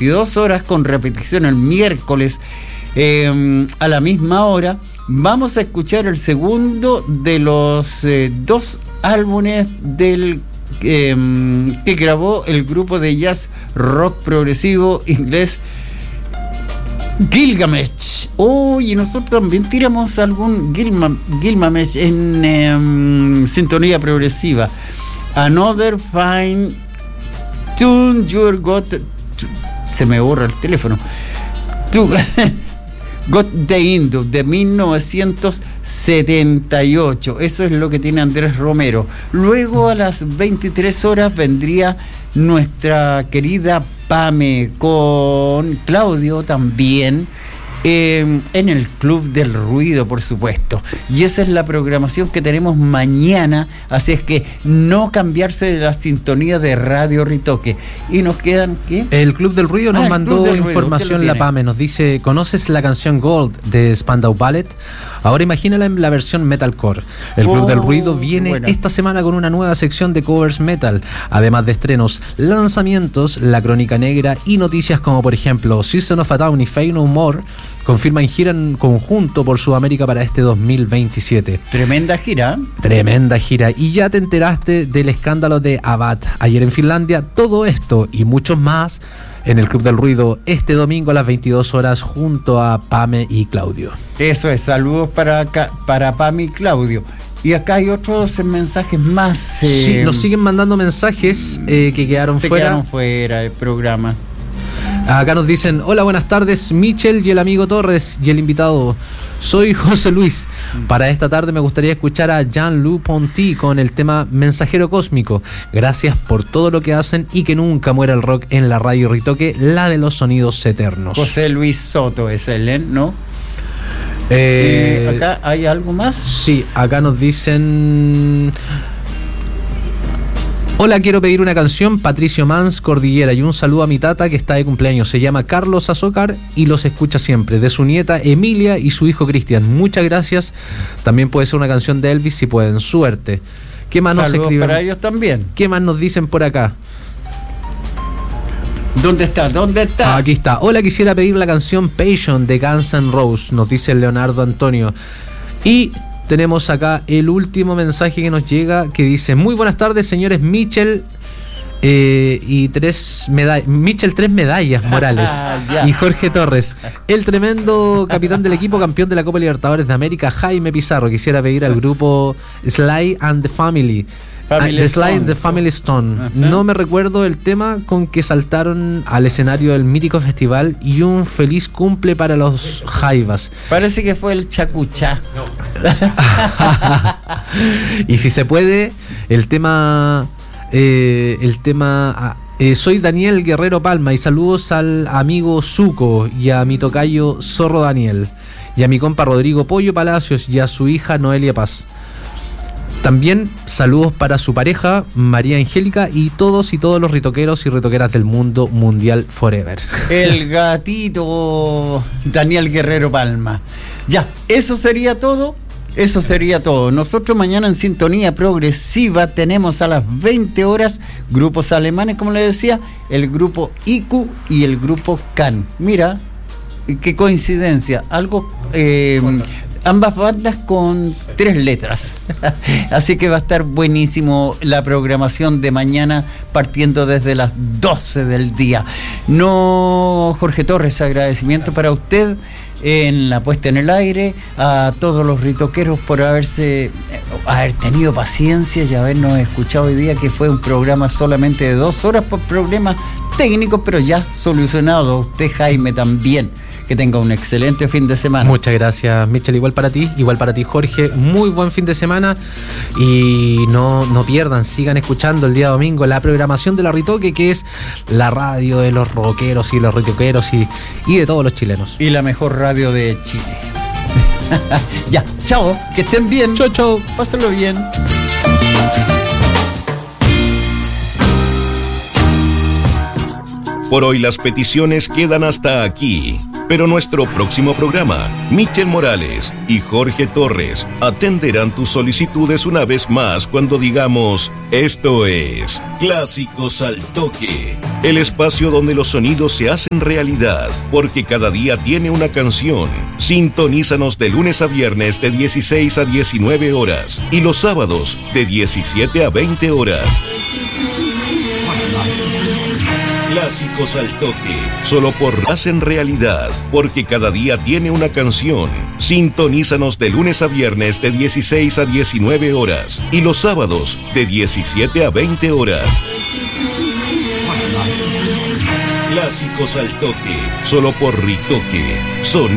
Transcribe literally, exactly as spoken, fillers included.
veintidós horas, con repetición el miércoles eh, a la misma hora. Vamos a escuchar el segundo de los eh, dos álbumes del eh, que grabó el grupo de jazz rock progresivo inglés Gilgamesh. Oh, y nosotros también tiramos algún Gilma, Gilgamesh en eh, sintonía progresiva. Another Fine Tune Your Got. Se me borra el teléfono. Tu, Got the Indo de mil novecientos setenta y ocho. Eso es lo que tiene Andrés Romero. Luego a las veintitrés horas vendría nuestra querida Pame con Claudio también. Eh, en el Club del Ruido, por supuesto. Y esa es la programación que tenemos mañana. Así es que no cambiarse de la sintonía de Radio Ritoque. Y nos quedan, ¿qué? El Club del Ruido nos ah, mandó información. La Pame nos dice: ¿conoces la canción Gold de Spandau Ballet? Ahora imagínala en la versión metalcore. El oh, Club del Ruido viene bueno. esta semana con una nueva sección de covers metal, además de estrenos, lanzamientos, la crónica negra y noticias como por ejemplo System of a Down y Fade No More confirman gira en conjunto por Sudamérica para este dos mil veintisiete. Tremenda gira. Tremenda gira. Y ya te enteraste del escándalo de Abad ayer en Finlandia. Todo esto y mucho más en el Club del Ruido este domingo a las veintidós horas junto a Pame y Claudio. Eso es, saludos para acá, para Pame y Claudio. Y acá hay otros mensajes más. Eh, sí, nos siguen mandando mensajes eh, que quedaron se fuera. Se quedaron fuera del programa. Acá nos dicen: hola, buenas tardes, Michel y el amigo Torres y el invitado. Soy José Luis. Para esta tarde me gustaría escuchar a Jean-Loup Ponty con el tema Mensajero Cósmico. Gracias por todo lo que hacen y que nunca muera el rock en la Radio Ritoque, la de los sonidos eternos. José Luis Soto es él, ¿no? Eh, eh, ¿Acá hay algo más? Sí, acá nos dicen: hola, quiero pedir una canción, Patricio Mans, Cordillera, y un saludo a mi tata que está de cumpleaños. Se llama Carlos Azócar y los escucha siempre. De su nieta Emilia y su hijo Cristian. Muchas gracias. También puede ser una canción de Elvis si pueden. Suerte. ¿Qué más Saludos nos escriben? Para ellos también. ¿Qué más nos dicen por acá? ¿Dónde está? ¿Dónde está? Ah, aquí está. Hola, quisiera pedir la canción Passion de Guns N' Roses, nos dice Leonardo Antonio. Y tenemos acá el último mensaje que nos llega, que dice: muy buenas tardes, señores Michel eh, y tres medallas, Michel tres medallas Morales y Jorge Torres, el tremendo capitán del equipo campeón de la Copa Libertadores de América, Jaime Pizarro. Quisiera pedir al grupo Sly and the Family, Family The Sly and the Stone. Family Stone. Uh-huh. No me recuerdo el tema con que saltaron al escenario del mítico festival, y un feliz cumple para los Jaivas. Parece que fue el Chacuchá. No. Y si se puede, el tema eh, el tema eh, soy Daniel Guerrero Palma y saludos al amigo Zuco y a mi tocayo Zorro Daniel y a mi compa Rodrigo Pollo Palacios y a su hija Noelia Paz. También saludos para su pareja María Angélica y todos y todos los ritoqueros y ritoqueras del mundo mundial forever. El gatito Daniel Guerrero Palma. Ya, eso sería todo. Eso sería todo. Nosotros mañana en Sintonía Progresiva tenemos a las veinte horas grupos alemanes, como les decía, el grupo I Q y el grupo Can. Mira, qué coincidencia. Algo... Eh, ambas bandas con tres letras. Así que va a estar buenísimo la programación de mañana, partiendo desde las doce del día. No, Jorge Torres, agradecimiento para usted en la puesta en el aire, a todos los ritoqueros por haberse haber tenido paciencia y habernos escuchado hoy día, que fue un programa solamente de dos horas por problemas técnicos, pero ya solucionado. Usted, Jaime, también. Que tenga un excelente fin de semana. Muchas gracias, Michel. Igual para ti, igual para ti, Jorge. Muy buen fin de semana. Y no, no pierdan, sigan escuchando el día domingo la programación de la Ritoque, que es la radio de los rockeros y los ritoqueros y, y de todos los chilenos. Y la mejor radio de Chile. Ya, chao, que estén bien. Chao, chao. Pásenlo bien. Por hoy las peticiones quedan hasta aquí. Pero nuestro próximo programa, Michel Morales y Jorge Torres atenderán tus solicitudes una vez más cuando digamos, esto es Clásicos al Toque, el espacio donde los sonidos se hacen realidad, porque cada día tiene una canción. Sintonízanos de lunes a viernes de dieciséis a diecinueve horas y los sábados de diecisiete a veinte horas. Clásicos al Toque, solo por Hacen Realidad, porque cada día tiene una canción. Sintonízanos de lunes a viernes de dieciséis a diecinueve horas y los sábados de diecisiete a veinte horas. Clásicos al Toque, solo por Ritoque. Son